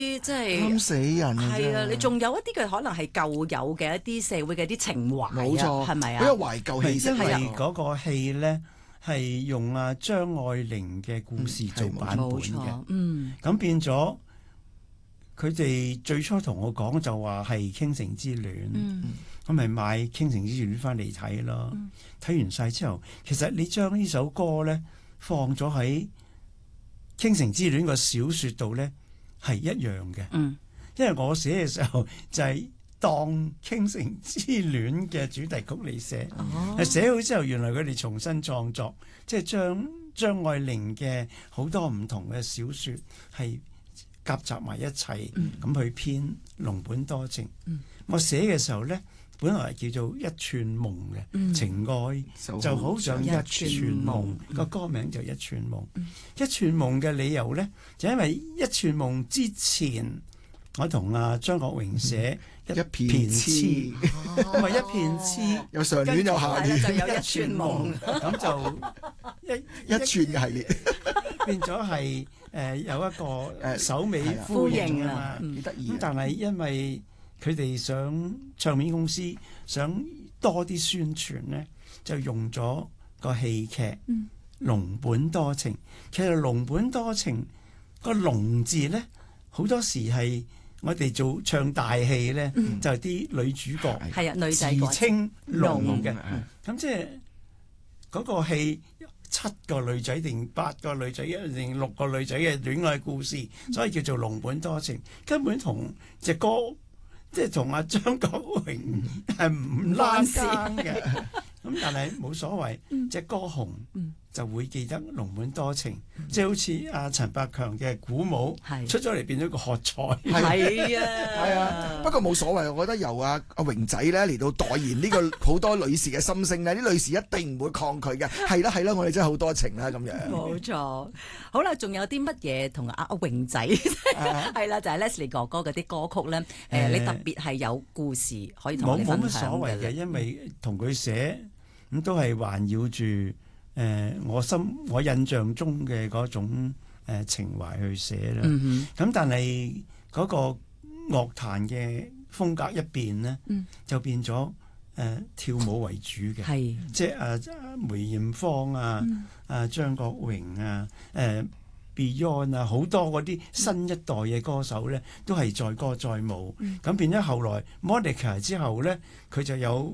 即係啱死人啊！ 係啊，你仲有一啲嘅可能係舊有嘅一啲社會嘅一啲情懷啊， 冇錯， 係咪啊？ 好有懷舊氣息。 因為嗰個戲咧係用張愛玲嘅故事做版本嘅，咁變咗佢哋最初同我講就話係傾城之戀，咁咪買傾城之戀翻嚟睇咯。睇完晒之後，其實你將呢首歌咧放咗喺傾城之戀個小說度咧，係一樣嘅，因為我寫嘅時候就係當傾城之戀嘅主題曲嚟寫，寫好之後，原來佢哋重新創作，即係將張愛玲嘅好多唔同嘅小說係夾雜埋一齊，咁去編儂本多情。我寫嘅時候咧，本來係叫做一串夢嘅情愛，就好像一串夢，個歌名就一串夢。一串夢嘅理由咧，就因為一串夢之前，我同張國榮寫一片痴，咁啊一片痴， 有上戀有下戀， 就有一串夢， 咁就一串嘅系列， 變咗係有一個首尾呼應啊嘛， 幾得意。 咁但係因為佢哋想唱片公司想多啲宣傳咧，就用咗個戲劇《儂本多情》。其實《儂本多情》個儂字咧，好多時係我哋做唱大戲咧，就係啲女主角係啊，女仔自稱儂嘅。咁即係嗰個戲7個女仔定8個女仔定6個女仔嘅戀愛故事，所以叫做儂本多情。根本同隻歌即係同阿張國榮係唔拉更嘅，咁但係冇所謂，隻歌紅就會記得儂本多情，即係好似阿陳百強嘅鼓舞出咗嚟變咗個喝彩， 係啊，不過冇所謂，我覺得由阿榮仔咧嚟到代言呢個好多女士嘅心聲咧，啲女士一定唔會抗拒嘅，係啦，我哋真係好多情啦咁樣。 冇錯，好啦，仲有啲乜嘢同阿榮仔係啦，就係 Leslie 哥哥嗰啲歌曲咧，你特別係有故事可以同我哋分享嘅。 冇乜所謂嘅，因為同佢寫咁都係環繞住我印象中嘅嗰種情懷去寫啦。咁但係嗰個樂壇嘅風格一變咧，就變咗跳舞為主嘅，即係梅艷芳啊、張國榮啊、Beyond 啊，好多嗰啲新一代嘅歌手咧，都係載歌載舞。咁變咗後來 Monica 之後咧，佢就有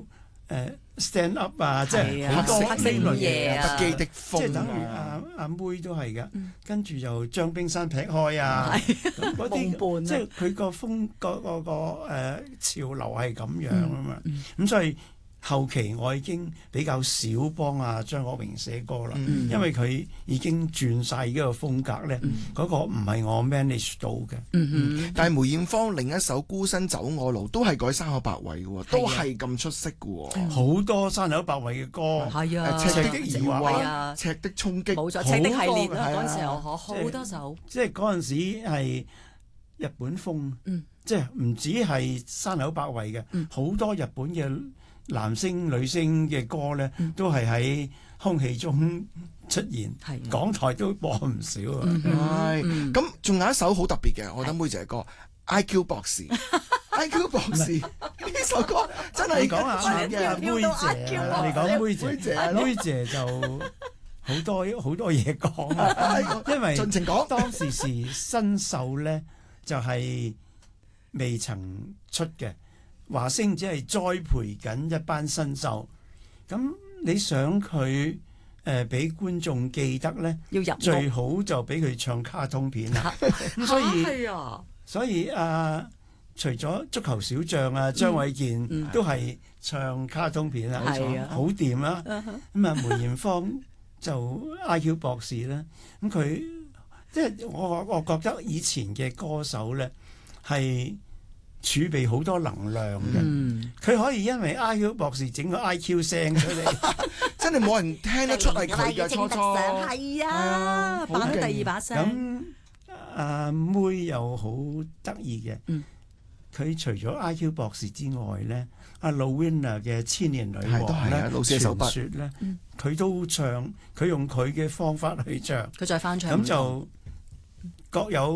stand up 啊，即係好多呢類嘢不羈的風， 即係等於阿妹都係嘅。跟住又將冰山劈開啊，嗰啲即係佢個風個潮流係咁樣啊嘛。咁所以後期我已經比較少幫阿張國榮寫歌啦，因為佢已經轉晒呢個風格咧，嗰個唔係我 manage 到嘅。 但係梅艷芳另一首《孤身走我路》都係改山口百惠嘅喎，都係咁出色嘅喎。 好多山口百惠嘅歌， 係啊， 赤的疑惑啊， 赤的衝擊， 冇錯，赤的系列啦，嗰陣時候好多首。 即係嗰陣時係日本風，即係唔止係山口百惠嘅，好多日本嘅男星女星嘅歌咧，都係喺空氣中出現，港台都播唔少啊。 咁仲有一首好特別嘅，我覺得妹姐嘅歌《IQ 博士》。IQ 博士呢首歌真係你講下妹姐，你講妹姐就好多嘢講啊，因為盡情講。 當時新秀咧就係未曾出嘅。華星只係栽培緊一班新秀，咁你想佢俾觀眾記得咧，最好就俾佢唱卡通片啦。咁所以除咗足球小將啊，張衛健都係唱卡通片啦，好掂啦。咁啊，梅艷芳就 IQ 博士啦。咁佢即係我覺得以前嘅歌手咧係儲備好多能量嘅，佢可以因為 IQ 博士整個 IQ 聲出嚟， 真係冇人聽得出係佢嘅初初。 係啊，扮咗第二把聲。 咁阿妹又好得意嘅，佢除咗 IQ 博士之外咧，阿 Lowina 嘅千年女王咧，傳說咧，佢都唱，佢用佢嘅方法去唱， 佢再翻唱， 咁就各有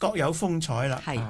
各有風采啦。 係